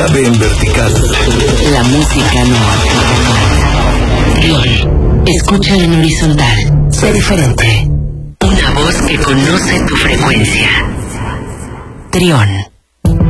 cabe en vertical. La música no. Trión, escucha en horizontal. Sé diferente. Una voz que conoce tu frecuencia. Trión.